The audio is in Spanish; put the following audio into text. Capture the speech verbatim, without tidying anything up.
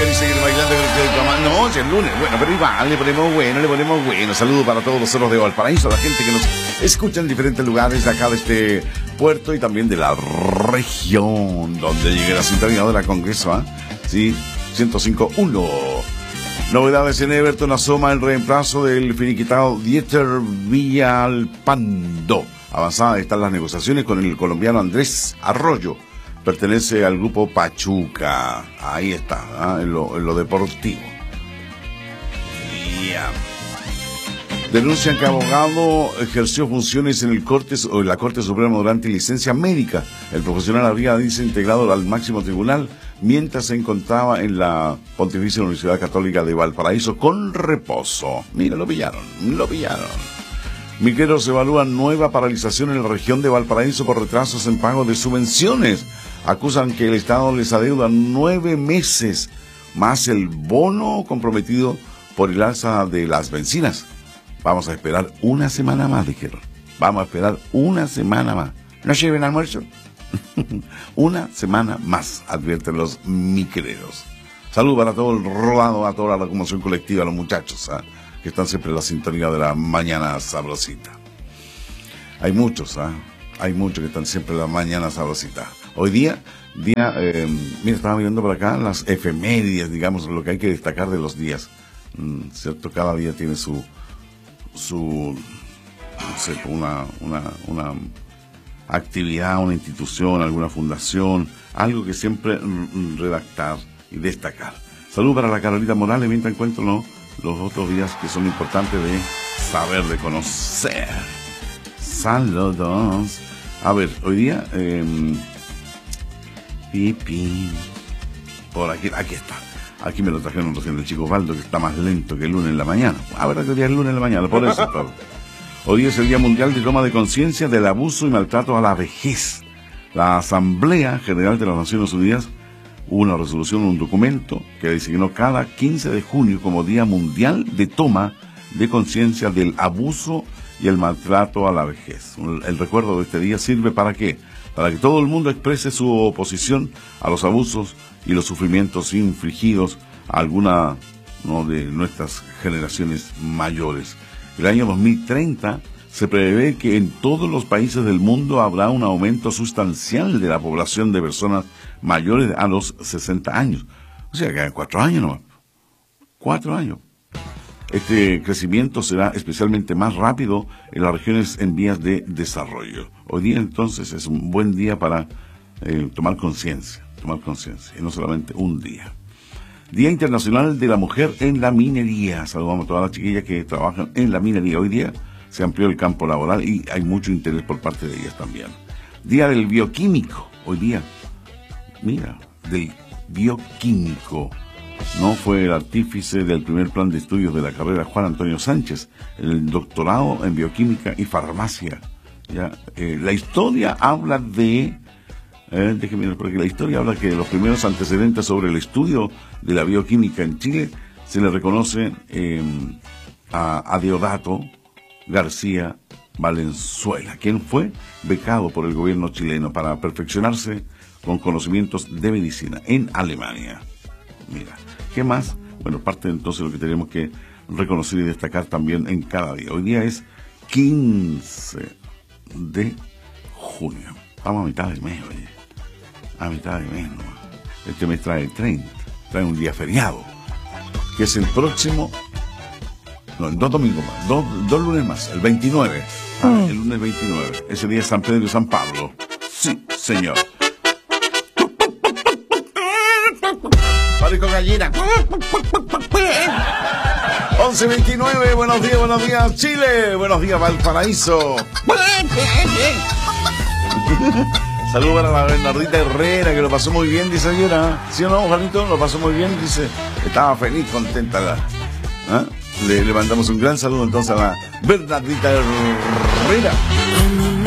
y seguir bailando con el cama. No, si es lunes. Bueno, pero igual le ponemos bueno, le ponemos bueno. Saludos para todos los cerros de Valparaíso, a la gente que nos escucha en diferentes lugares de acá de este puerto y también de la región donde llegue la sintonía de la Congreso, ¿ah? Sí, ciento cinco punto uno. Novedades en Everton, asoma el reemplazo del finiquitado Dieter Villalpando. Avanzadas están las negociaciones con el colombiano Andrés Arroyo. Pertenece al grupo Pachuca. Ahí está, ¿eh? en, lo, en lo deportivo. Yeah. Denuncian que abogado ejerció funciones en el Corte, o en la Corte Suprema durante licencia médica. El profesional habría, dice, integrado al máximo tribunal mientras se encontraba en la Pontificia Universidad Católica de Valparaíso con reposo. Mira, lo pillaron, lo pillaron. Miqueros evalúan nueva paralización en la región de Valparaíso por retrasos en pago de subvenciones. Acusan que el Estado les adeuda nueve meses más el bono comprometido por el alza de las bencinas. Vamos a esperar una semana más, dijeron. Vamos a esperar una semana más. ¿No lleven almuerzo? Una semana más, advierten los miquereros. Salud para todo el rodado, a toda la locomoción colectiva, a los muchachos, ¿eh? que están siempre en la sintonía de la mañana sabrosita. Hay muchos, ¿eh? hay muchos que están siempre en la mañana sabrosita. Hoy día, día eh, mira, estaba viendo por acá las efemérides, digamos, lo que hay que destacar de los días. Mm, ¿Cierto? Cada día tiene su, su no sé, una, una, una actividad, una institución, alguna fundación, algo que siempre mm, redactar y destacar. Salud para la Carolita Morales, mientras encuentro, ¿no?, los otros días que son importantes de saber, de conocer. Saludos. A ver, hoy día, eh, pipi, por aquí, aquí está. Aquí me lo trajeron recién el chico Osvaldo, que está más lento que el lunes en la mañana. Ah, verdad que hoy día es el lunes en la mañana, por eso todo. Hoy día es el Día Mundial de Toma de Conciencia del Abuso y Maltrato a la Vejez. La Asamblea General de las Naciones Unidas hubo una resolución, un documento que designó cada quince de junio como Día Mundial de Toma de Conciencia del Abuso y el Maltrato a la Vejez. El recuerdo de este día sirve para qué? Para que todo el mundo exprese su oposición a los abusos y los sufrimientos infligidos a alguna, ¿no?, de nuestras generaciones mayores. El año dos mil treinta se prevé que en todos los países del mundo habrá un aumento sustancial de la población de personas mayores a los sesenta años. O sea, que hay cuatro años nomás. Cuatro años. Este crecimiento será especialmente más rápido en las regiones en vías de desarrollo. Hoy día, entonces, es un buen día para eh, tomar conciencia. Tomar conciencia. Y no solamente un día. Día Internacional de la Mujer en la Minería. Saludamos a todas las chiquillas que trabajan en la minería. Hoy día se amplió el campo laboral y hay mucho interés por parte de ellas también. Día del Bioquímico. Hoy día, mira, del bioquímico. No fue el artífice del primer plan de estudios de la carrera Juan Antonio Sánchez, el doctorado en bioquímica y farmacia. Ya, eh, la historia habla de, eh, déjeme ver, porque la historia habla que los primeros antecedentes sobre el estudio de la bioquímica en Chile se le reconoce eh, a, a Deodato García Valenzuela, quien fue becado por el gobierno chileno para perfeccionarse con conocimientos de medicina en Alemania. Mira, ¿qué más? Bueno, parte entonces de lo que tenemos que reconocer y destacar también en cada día. Hoy día es quince de junio. Vamos a mitad de mes, oye. A mitad de mes, ¿no? Este mes trae treinta, trae un día feriado, que es el próximo, no, dos domingos más, dos, dos lunes más, el veintinueve. Ah, el lunes veintinueve. Ese día es San Pedro y San Pablo. Sí, señor. Con gallina. once veintinueve, buenos días, buenos días Chile, buenos días Valparaíso. Saludos para la Bernardita Herrera, que lo pasó muy bien, dice ayer, ¿eh? ¿Sí o no, Juanito? Lo pasó muy bien, dice, estaba feliz, contenta. ¿Eh? Le, le mandamos un gran saludo entonces a la Bernardita Herrera.